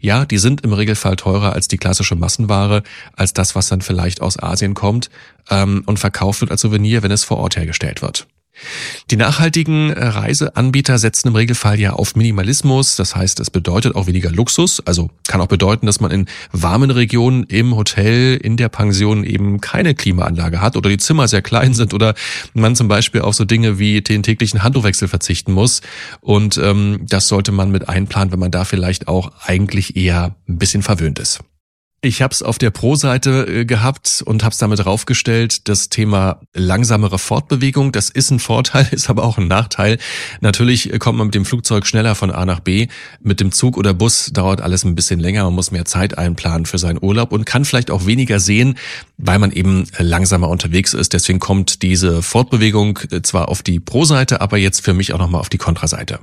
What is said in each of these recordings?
Ja, die sind im Regelfall teurer als die klassische Massenware, als das, was dann vielleicht aus Asien kommt und verkauft wird als Souvenir, wenn es vor Ort hergestellt wird. Die nachhaltigen Reiseanbieter setzen im Regelfall ja auf Minimalismus. Das heißt, es bedeutet auch weniger Luxus. Also kann auch bedeuten, dass man in warmen Regionen im Hotel, in der Pension eben keine Klimaanlage hat oder die Zimmer sehr klein sind oder man zum Beispiel auf so Dinge wie den täglichen Handtuchwechsel verzichten muss. Und das sollte man mit einplanen, wenn man da vielleicht auch eigentlich eher ein bisschen verwöhnt ist. Ich habe es auf der Pro-Seite gehabt und habe es damit draufgestellt, das Thema langsamere Fortbewegung. Das ist ein Vorteil, ist aber auch ein Nachteil. Natürlich kommt man mit dem Flugzeug schneller von A nach B. Mit dem Zug oder Bus dauert alles ein bisschen länger. Man muss mehr Zeit einplanen für seinen Urlaub und kann vielleicht auch weniger sehen, weil man eben langsamer unterwegs ist. Deswegen kommt diese Fortbewegung zwar auf die Pro-Seite, aber jetzt für mich auch nochmal auf die Kontra-Seite.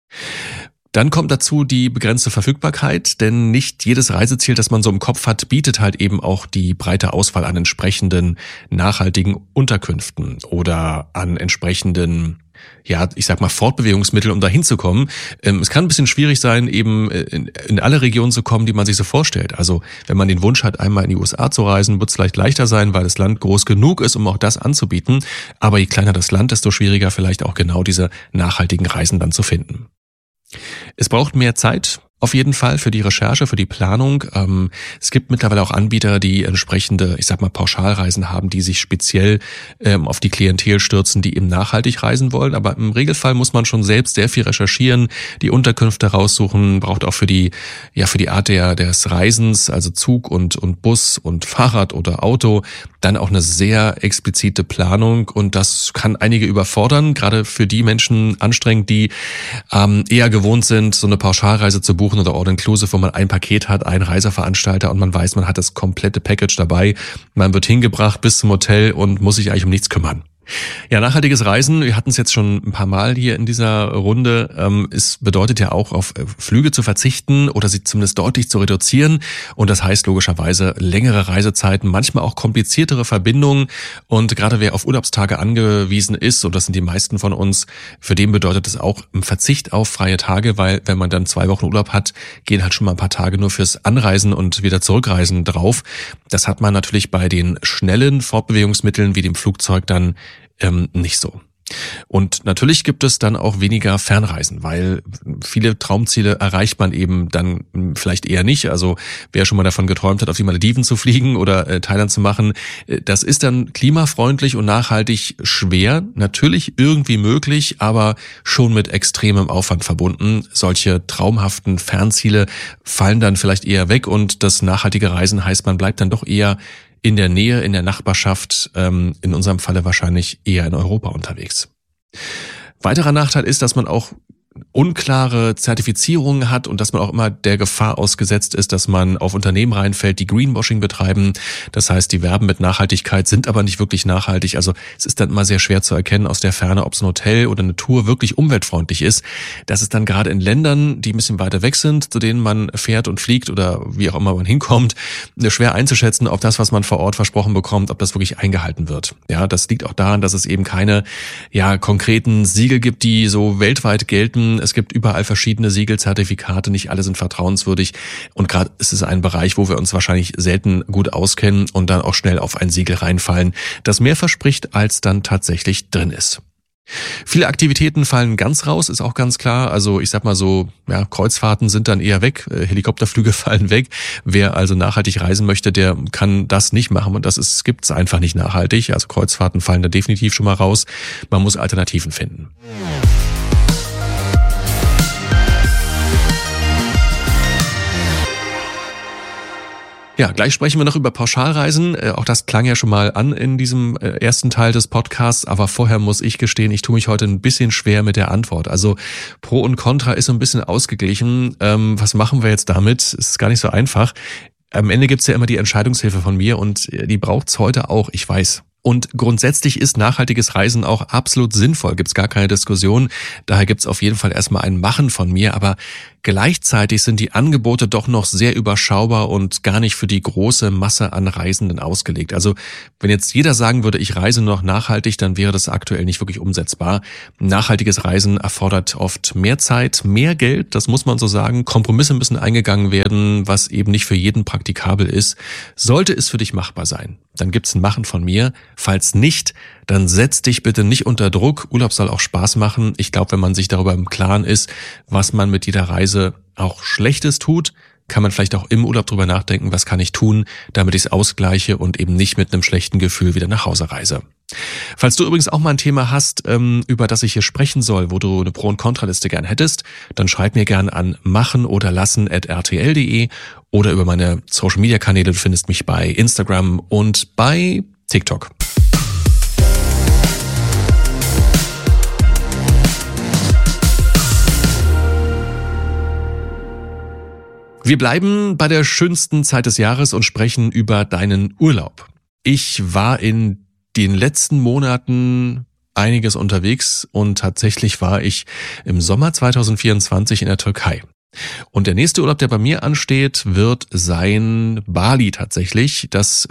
Dann kommt dazu die begrenzte Verfügbarkeit, denn nicht jedes Reiseziel, das man so im Kopf hat, bietet halt eben auch die breite Auswahl an entsprechenden nachhaltigen Unterkünften oder an entsprechenden, ja, ich sag mal Fortbewegungsmitteln, um da hinzukommen. Es kann ein bisschen schwierig sein, eben in alle Regionen zu kommen, die man sich so vorstellt. Also wenn man den Wunsch hat, einmal in die USA zu reisen, wird es vielleicht leichter sein, weil das Land groß genug ist, um auch das anzubieten. Aber je kleiner das Land, desto schwieriger vielleicht auch genau diese nachhaltigen Reisen dann zu finden. Es braucht mehr Zeit, auf jeden Fall für die Recherche, für die Planung. Es gibt mittlerweile auch Anbieter, die entsprechende, ich sag mal, Pauschalreisen haben, die sich speziell auf die Klientel stürzen, die eben nachhaltig reisen wollen. Aber im Regelfall muss man schon selbst sehr viel recherchieren, die Unterkünfte raussuchen, braucht auch für die Art des Reisens, also Zug und Bus und Fahrrad oder Auto, dann auch eine sehr explizite Planung. Und das kann einige überfordern, gerade für die Menschen anstrengend, die eher gewohnt sind, so eine Pauschalreise zu buchen oder All-Inclusive, wo man ein Paket hat, einen Reiseveranstalter und man weiß, man hat das komplette Package dabei. Man wird hingebracht bis zum Hotel und muss sich eigentlich um nichts kümmern. Ja, nachhaltiges Reisen, wir hatten es jetzt schon ein paar Mal hier in dieser Runde, es bedeutet ja auch auf Flüge zu verzichten oder sie zumindest deutlich zu reduzieren und das heißt logischerweise längere Reisezeiten, manchmal auch kompliziertere Verbindungen und gerade wer auf Urlaubstage angewiesen ist, und das sind die meisten von uns, für den bedeutet es auch ein Verzicht auf freie Tage, weil wenn man dann 2 Wochen Urlaub hat, gehen halt schon mal ein paar Tage nur fürs Anreisen und wieder Zurückreisen drauf. Das hat man natürlich bei den schnellen Fortbewegungsmitteln wie dem Flugzeug dann nicht so. Und natürlich gibt es dann auch weniger Fernreisen, weil viele Traumziele erreicht man eben dann vielleicht eher nicht. Also wer schon mal davon geträumt hat, auf die Malediven zu fliegen oder Thailand zu machen, das ist dann klimafreundlich und nachhaltig schwer. Natürlich irgendwie möglich, aber schon mit extremem Aufwand verbunden. Solche traumhaften Fernziele fallen dann vielleicht eher weg und das nachhaltige Reisen heißt, man bleibt dann doch eher in der Nähe, in der Nachbarschaft, in unserem Falle wahrscheinlich eher in Europa unterwegs. Weiterer Nachteil ist, dass man auch unklare Zertifizierungen hat und dass man auch immer der Gefahr ausgesetzt ist, dass man auf Unternehmen reinfällt, die Greenwashing betreiben. Das heißt, die werben mit Nachhaltigkeit, sind aber nicht wirklich nachhaltig. Also es ist dann immer sehr schwer zu erkennen aus der Ferne, ob es ein Hotel oder eine Tour wirklich umweltfreundlich ist. Das ist dann gerade in Ländern, die ein bisschen weiter weg sind, zu denen man fährt und fliegt oder wie auch immer man hinkommt, schwer einzuschätzen, ob das, was man vor Ort versprochen bekommt, ob das wirklich eingehalten wird. Ja, das liegt auch daran, dass es eben keine konkreten Siegel gibt, die so weltweit gelten. Es gibt überall verschiedene Siegelzertifikate, nicht alle sind vertrauenswürdig und gerade ist es ein Bereich, wo wir uns wahrscheinlich selten gut auskennen und dann auch schnell auf ein Siegel reinfallen, das mehr verspricht, als dann tatsächlich drin ist. Viele Aktivitäten fallen ganz raus, ist auch ganz klar. Also ich sag mal so, Kreuzfahrten sind dann eher weg, Helikopterflüge fallen weg. Wer also nachhaltig reisen möchte, der kann das nicht machen und das gibt's einfach nicht nachhaltig. Also Kreuzfahrten fallen da definitiv schon mal raus. Man muss Alternativen finden. Ja, gleich sprechen wir noch über Pauschalreisen. Auch das klang ja schon mal an in diesem ersten Teil des Podcasts. Aber vorher muss ich gestehen, ich tue mich heute ein bisschen schwer mit der Antwort. Also Pro und Contra ist so ein bisschen ausgeglichen. Was machen wir jetzt damit? Es ist gar nicht so einfach. Am Ende gibt's ja immer die Entscheidungshilfe von mir und die braucht's heute auch, ich weiß. Und grundsätzlich ist nachhaltiges Reisen auch absolut sinnvoll, gibt's gar keine Diskussion. Daher gibt's auf jeden Fall erstmal ein Machen von mir, aber Gleichzeitig sind die Angebote doch noch sehr überschaubar und gar nicht für die große Masse an Reisenden ausgelegt. Also wenn jetzt jeder sagen würde, ich reise nur noch nachhaltig, dann wäre das aktuell nicht wirklich umsetzbar. Nachhaltiges Reisen erfordert oft mehr Zeit, mehr Geld, das muss man so sagen. Kompromisse müssen eingegangen werden, was eben nicht für jeden praktikabel ist. Sollte es für dich machbar sein, dann gibt's ein Machen von mir. Falls nicht, dann setz dich bitte nicht unter Druck. Urlaub soll auch Spaß machen. Ich glaube, wenn man sich darüber im Klaren ist, was man mit jeder Reise auch Schlechtes tut, kann man vielleicht auch im Urlaub drüber nachdenken, was kann ich tun, damit ich es ausgleiche und eben nicht mit einem schlechten Gefühl wieder nach Hause reise. Falls du übrigens auch mal ein Thema hast, über das ich hier sprechen soll, wo du eine Pro- und Kontraliste gern hättest, dann schreib mir gern an machen-oder-lassen@rtl.de oder über meine Social-Media-Kanäle. Du findest mich bei Instagram und bei TikTok. Wir bleiben bei der schönsten Zeit des Jahres und sprechen über deinen Urlaub. Ich war in den letzten Monaten einiges unterwegs und tatsächlich war ich im Sommer 2024 in der Türkei. Und der nächste Urlaub, der bei mir ansteht, wird sein Bali tatsächlich.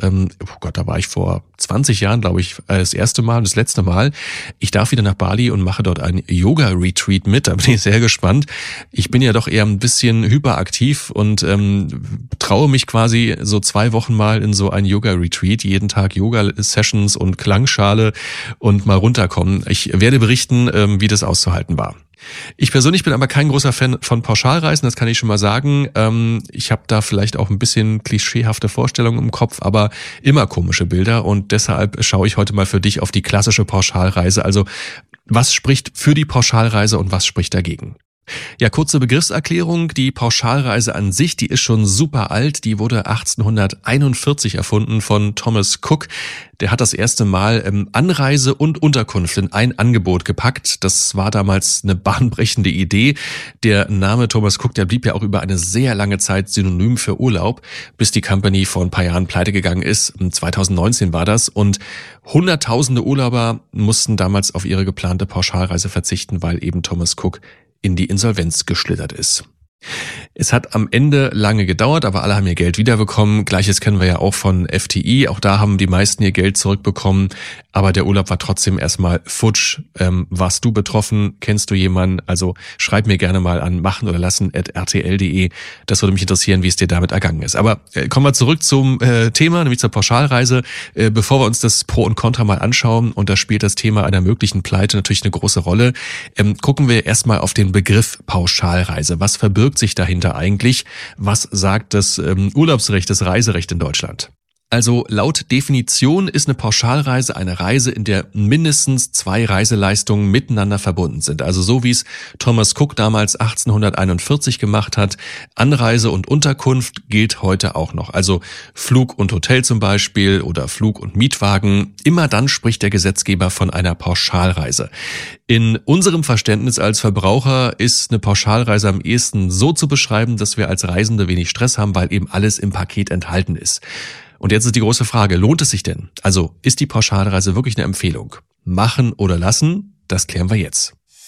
Da war ich vor 20 Jahren, glaube ich, das erste Mal, das letzte Mal. Ich darf wieder nach Bali und mache dort ein Yoga-Retreat mit. Da bin ich sehr gespannt. Ich bin ja doch eher ein bisschen hyperaktiv und traue mich quasi so 2 Wochen mal in so ein Yoga-Retreat. Jeden Tag Yoga-Sessions und Klangschale und mal runterkommen. Ich werde berichten, wie das auszuhalten war. Ich persönlich bin aber kein großer Fan von Pauschalreisen, das kann ich schon mal sagen. Ich habe da vielleicht auch ein bisschen klischeehafte Vorstellungen im Kopf, aber immer komische Bilder und deshalb schaue ich heute mal für dich auf die klassische Pauschalreise. Also was spricht für die Pauschalreise und was spricht dagegen? Ja, kurze Begriffserklärung. Die Pauschalreise an sich, die ist schon super alt. Die wurde 1841 erfunden von Thomas Cook. Der hat das erste Mal Anreise und Unterkunft in ein Angebot gepackt. Das war damals eine bahnbrechende Idee. Der Name Thomas Cook, der blieb ja auch über eine sehr lange Zeit synonym für Urlaub, bis die Company vor ein paar Jahren pleite gegangen ist. 2019 war das und Hunderttausende Urlauber mussten damals auf ihre geplante Pauschalreise verzichten, weil eben Thomas Cook in die Insolvenz geschlittert ist. Es hat am Ende lange gedauert, aber alle haben ihr Geld wiederbekommen. Gleiches kennen wir ja auch von FTI. Auch da haben die meisten ihr Geld zurückbekommen. Aber der Urlaub war trotzdem erstmal futsch. Warst du betroffen? Kennst du jemanden? Also schreib mir gerne mal an machen-oder-lassen@rtl.de. Das würde mich interessieren, wie es dir damit ergangen ist. Aber kommen wir zurück zum Thema, nämlich zur Pauschalreise. Bevor wir uns das Pro und Contra mal anschauen, und da spielt das Thema einer möglichen Pleite natürlich eine große Rolle, gucken wir erstmal auf den Begriff Pauschalreise. Was verbirgt sich dahinter eigentlich? Was sagt das Urlaubsrecht, das Reiserecht in Deutschland? Also laut Definition ist eine Pauschalreise eine Reise, in der mindestens 2 Reiseleistungen miteinander verbunden sind. Also so wie es Thomas Cook damals 1841 gemacht hat. Anreise und Unterkunft gilt heute auch noch. Also Flug und Hotel zum Beispiel oder Flug und Mietwagen. Immer dann spricht der Gesetzgeber von einer Pauschalreise. In unserem Verständnis als Verbraucher ist eine Pauschalreise am ehesten so zu beschreiben, dass wir als Reisende wenig Stress haben, weil eben alles im Paket enthalten ist. Und jetzt ist die große Frage, lohnt es sich denn? Also ist die Pauschalreise wirklich eine Empfehlung? Machen oder lassen? Das klären wir jetzt.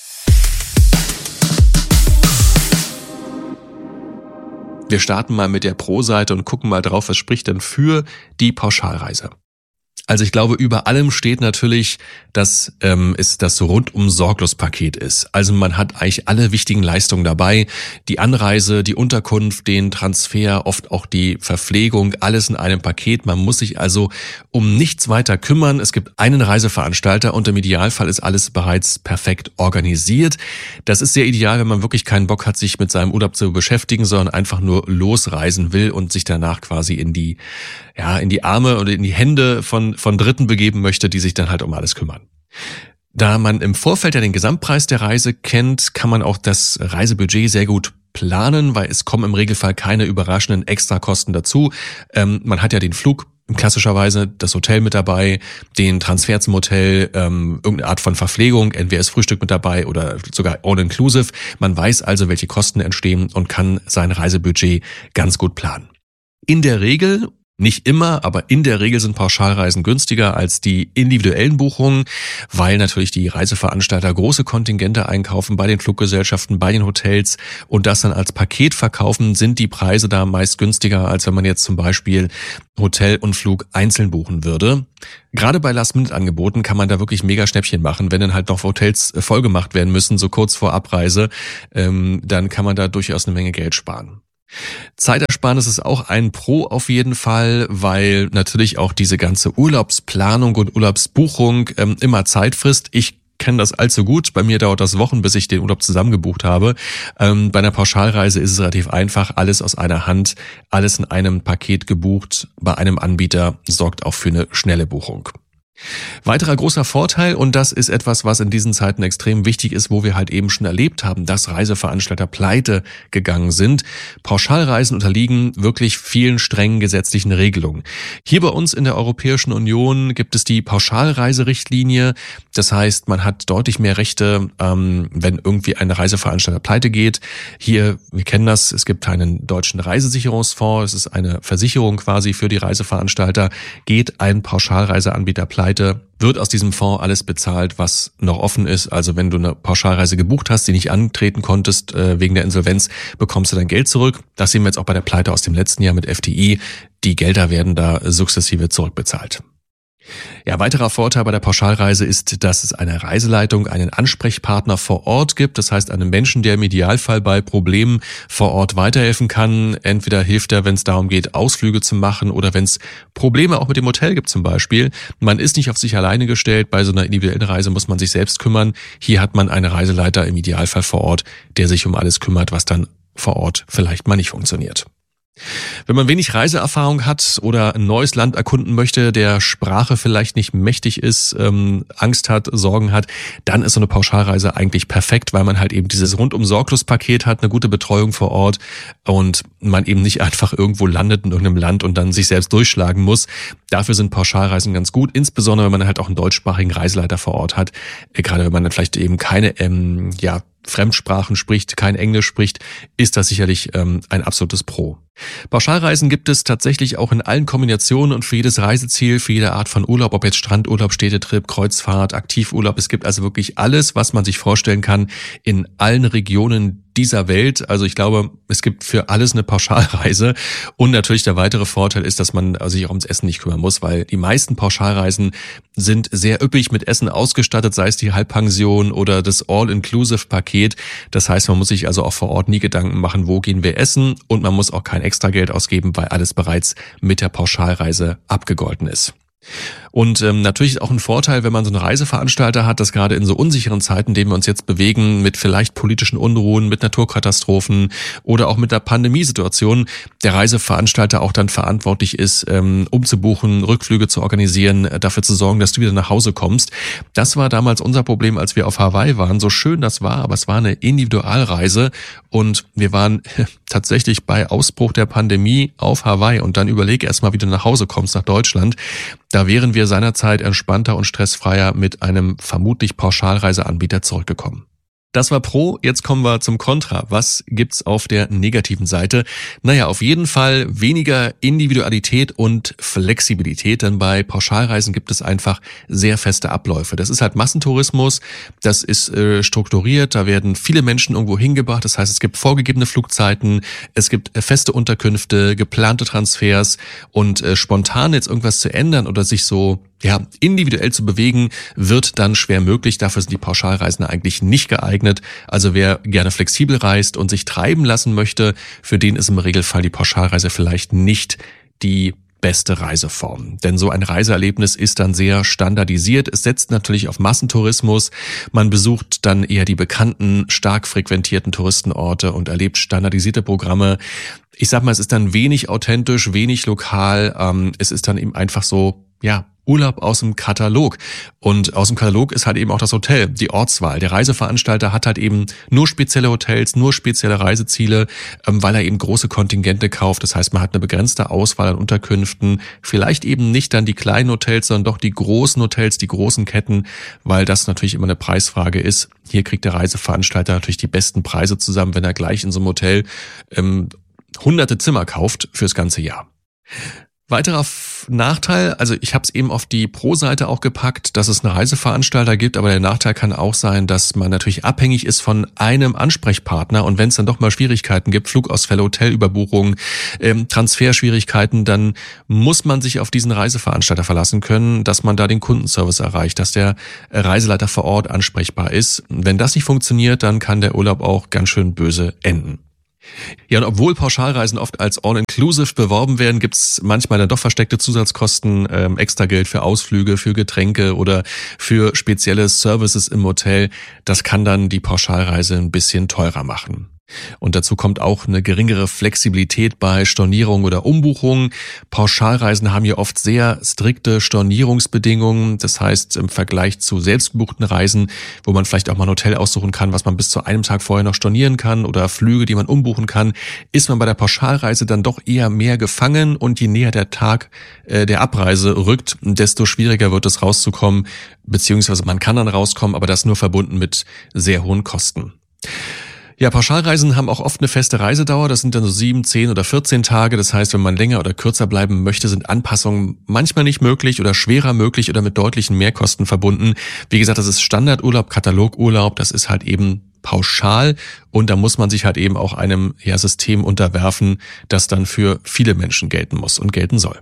Wir starten mal mit der Pro-Seite und gucken mal drauf, was spricht denn für die Pauschalreise. Also ich glaube, über allem steht natürlich, dass es das Rundum-Sorglos-Paket ist. Also man hat eigentlich alle wichtigen Leistungen dabei. Die Anreise, die Unterkunft, den Transfer, oft auch die Verpflegung, alles in einem Paket. Man muss sich also um nichts weiter kümmern. Es gibt einen Reiseveranstalter und im Idealfall ist alles bereits perfekt organisiert. Das ist sehr ideal, wenn man wirklich keinen Bock hat, sich mit seinem Urlaub zu beschäftigen, sondern einfach nur losreisen will und sich danach quasi in die Arme oder in die Hände von Dritten begeben möchte, die sich dann halt um alles kümmern. Da man im Vorfeld ja den Gesamtpreis der Reise kennt, kann man auch das Reisebudget sehr gut planen, weil es kommen im Regelfall keine überraschenden Extrakosten dazu. Man hat ja den Flug, klassischerweise das Hotel mit dabei, den Transfer zum Hotel, irgendeine Art von Verpflegung, entweder ist Frühstück mit dabei oder sogar all-inclusive. Man weiß also, welche Kosten entstehen und kann sein Reisebudget ganz gut planen. In der Regel Nicht immer, aber in der Regel sind Pauschalreisen günstiger als die individuellen Buchungen, weil natürlich die Reiseveranstalter große Kontingente einkaufen bei den Fluggesellschaften, bei den Hotels und das dann als Paket verkaufen, sind die Preise da meist günstiger, als wenn man jetzt zum Beispiel Hotel und Flug einzeln buchen würde. Gerade bei Last-Minute-Angeboten kann man da wirklich mega Schnäppchen machen, wenn dann halt noch Hotels vollgemacht werden müssen, so kurz vor Abreise, dann kann man da durchaus eine Menge Geld sparen. Zeitersparnis ist auch ein Pro auf jeden Fall, weil natürlich auch diese ganze Urlaubsplanung und Urlaubsbuchung immer Zeit frisst. Ich kenne das allzu gut. Bei mir dauert das Wochen, bis ich den Urlaub zusammengebucht habe. Bei einer Pauschalreise ist es relativ einfach. Alles aus einer Hand, alles in einem Paket gebucht. Bei einem Anbieter sorgt auch für eine schnelle Buchung. Weiterer großer Vorteil, und das ist etwas, was in diesen Zeiten extrem wichtig ist, wo wir halt eben schon erlebt haben, dass Reiseveranstalter pleite gegangen sind. Pauschalreisen unterliegen wirklich vielen strengen gesetzlichen Regelungen. Hier bei uns in der Europäischen Union gibt es die Pauschalreiserichtlinie. Das heißt, man hat deutlich mehr Rechte, wenn irgendwie ein Reiseveranstalter pleite geht. Hier, wir kennen das, es gibt einen deutschen Reisesicherungsfonds, es ist eine Versicherung quasi für die Reiseveranstalter. Geht ein Pauschalreiseanbieter pleite, wird aus diesem Fonds alles bezahlt, was noch offen ist. Also wenn du eine Pauschalreise gebucht hast, die nicht antreten konntest wegen der Insolvenz, bekommst du dein Geld zurück. Das sehen wir jetzt auch bei der Pleite aus dem letzten Jahr mit FDI. Die Gelder werden da sukzessive zurückbezahlt. Ja, weiterer Vorteil bei der Pauschalreise ist, dass es eine Reiseleitung, einen Ansprechpartner vor Ort gibt. Das heißt, einen Menschen, der im Idealfall bei Problemen vor Ort weiterhelfen kann. Entweder hilft er, wenn es darum geht, Ausflüge zu machen oder wenn es Probleme auch mit dem Hotel gibt zum Beispiel. Man ist nicht auf sich alleine gestellt. Bei so einer individuellen Reise muss man sich selbst kümmern. Hier hat man einen Reiseleiter im Idealfall vor Ort, der sich um alles kümmert, was dann vor Ort vielleicht mal nicht funktioniert. Wenn man wenig Reiseerfahrung hat oder ein neues Land erkunden möchte, der Sprache vielleicht nicht mächtig ist, Angst hat, Sorgen hat, dann ist so eine Pauschalreise eigentlich perfekt, weil man halt eben dieses Rundum-Sorglos-Paket hat, eine gute Betreuung vor Ort und man eben nicht einfach irgendwo landet in irgendeinem Land und dann sich selbst durchschlagen muss. Dafür sind Pauschalreisen ganz gut, insbesondere wenn man halt auch einen deutschsprachigen Reiseleiter vor Ort hat, gerade wenn man dann vielleicht eben keine Fremdsprachen spricht, kein Englisch spricht, ist das sicherlich ein absolutes Pro. Pauschalreisen gibt es tatsächlich auch in allen Kombinationen und für jedes Reiseziel, für jede Art von Urlaub, ob jetzt Strandurlaub, Städtetrip, Kreuzfahrt, Aktivurlaub. Es gibt also wirklich alles, was man sich vorstellen kann, in allen Regionen dieser Welt. Also ich glaube, es gibt für alles eine Pauschalreise. Und natürlich der weitere Vorteil ist, dass man sich auch ums Essen nicht kümmern muss, weil die meisten Pauschalreisen sind sehr üppig mit Essen ausgestattet, sei es die Halbpension oder das All-Inclusive-Paket. Das heißt, man muss sich also auch vor Ort nie Gedanken machen, wo gehen wir essen, und man muss auch kein extra Geld ausgeben, weil alles bereits mit der Pauschalreise abgegolten ist. Und natürlich ist auch ein Vorteil, wenn man so einen Reiseveranstalter hat, dass gerade in so unsicheren Zeiten, in denen wir uns jetzt bewegen, mit vielleicht politischen Unruhen, mit Naturkatastrophen oder auch mit der Pandemiesituation, der Reiseveranstalter auch dann verantwortlich ist, umzubuchen, Rückflüge zu organisieren, dafür zu sorgen, dass du wieder nach Hause kommst. Das war damals unser Problem, als wir auf Hawaii waren. So schön das war, aber es war eine Individualreise und wir waren tatsächlich bei Ausbruch der Pandemie auf Hawaii und dann überleg erst mal, wie du nach Hause kommst, nach Deutschland. Da wären wir seinerzeit entspannter und stressfreier mit einem vermutlich Pauschalreiseanbieter zurückgekommen. Das war Pro, jetzt kommen wir zum Contra. Was gibt's auf der negativen Seite? Naja, auf jeden Fall weniger Individualität und Flexibilität, denn bei Pauschalreisen gibt es einfach sehr feste Abläufe. Das ist halt Massentourismus, das ist strukturiert, da werden viele Menschen irgendwo hingebracht, das heißt, es gibt vorgegebene Flugzeiten, es gibt feste Unterkünfte, geplante Transfers und spontan jetzt irgendwas zu ändern oder sich so individuell zu bewegen, wird dann schwer möglich. Dafür sind die Pauschalreisen eigentlich nicht geeignet. Also wer gerne flexibel reist und sich treiben lassen möchte, für den ist im Regelfall die Pauschalreise vielleicht nicht die beste Reiseform. Denn so ein Reiseerlebnis ist dann sehr standardisiert. Es setzt natürlich auf Massentourismus. Man besucht dann eher die bekannten, stark frequentierten Touristenorte und erlebt standardisierte Programme. Ich sag mal, es ist dann wenig authentisch, wenig lokal. Es ist dann eben einfach so, Urlaub aus dem Katalog. Und aus dem Katalog ist halt eben auch das Hotel, die Ortswahl. Der Reiseveranstalter hat halt eben nur spezielle Hotels, nur spezielle Reiseziele, weil er eben große Kontingente kauft. Das heißt, man hat eine begrenzte Auswahl an Unterkünften. Vielleicht eben nicht dann die kleinen Hotels, sondern doch die großen Hotels, die großen Ketten, weil das natürlich immer eine Preisfrage ist. Hier kriegt der Reiseveranstalter natürlich die besten Preise zusammen, wenn er gleich in so einem Hotel hunderte Zimmer kauft fürs ganze Jahr. Weiterer Nachteil, also ich habe es eben auf die Pro-Seite auch gepackt, dass es einen Reiseveranstalter gibt, aber der Nachteil kann auch sein, dass man natürlich abhängig ist von einem Ansprechpartner und wenn es dann doch mal Schwierigkeiten gibt, Flugausfälle, Hotelüberbuchungen, Transferschwierigkeiten, dann muss man sich auf diesen Reiseveranstalter verlassen können, dass man da den Kundenservice erreicht, dass der Reiseleiter vor Ort ansprechbar ist. Wenn das nicht funktioniert, dann kann der Urlaub auch ganz schön böse enden. Ja, und obwohl Pauschalreisen oft als All-Inclusive beworben werden, gibt's manchmal dann doch versteckte Zusatzkosten, Extrageld für Ausflüge, für Getränke oder für spezielle Services im Hotel. Das kann dann die Pauschalreise ein bisschen teurer machen. Und dazu kommt auch eine geringere Flexibilität bei Stornierung oder Umbuchung. Pauschalreisen haben ja oft sehr strikte Stornierungsbedingungen. Das heißt, im Vergleich zu selbstgebuchten Reisen, wo man vielleicht auch mal ein Hotel aussuchen kann, was man bis zu einem Tag vorher noch stornieren kann oder Flüge, die man umbuchen kann, ist man bei der Pauschalreise dann doch eher mehr gefangen und je näher der Tag der Abreise rückt, desto schwieriger wird es rauszukommen, beziehungsweise man kann dann rauskommen, aber das nur verbunden mit sehr hohen Kosten. Ja, Pauschalreisen haben auch oft eine feste Reisedauer. Das sind dann so 7, 10 oder 14 Tage. Das heißt, wenn man länger oder kürzer bleiben möchte, sind Anpassungen manchmal nicht möglich oder schwerer möglich oder mit deutlichen Mehrkosten verbunden. Wie gesagt, das ist Standardurlaub, Katalogurlaub. Das ist halt eben pauschal und da muss man sich halt eben auch einem System unterwerfen, das dann für viele Menschen gelten muss und gelten soll.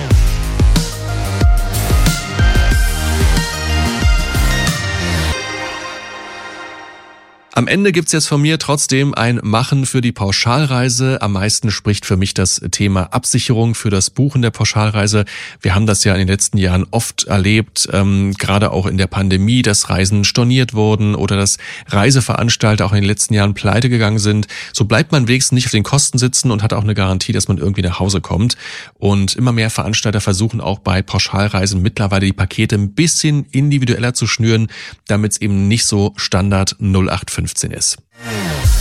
Am Ende gibt's jetzt von mir trotzdem ein Machen für die Pauschalreise. Am meisten spricht für mich das Thema Absicherung für das Buchen der Pauschalreise. Wir haben das ja in den letzten Jahren oft erlebt, gerade auch in der Pandemie, dass Reisen storniert wurden oder dass Reiseveranstalter auch in den letzten Jahren pleite gegangen sind. So bleibt man wenigstens nicht auf den Kosten sitzen und hat auch eine Garantie, dass man irgendwie nach Hause kommt. Und immer mehr Veranstalter versuchen auch bei Pauschalreisen mittlerweile die Pakete ein bisschen individueller zu schnüren, damit es eben nicht so Standard 0815 ist.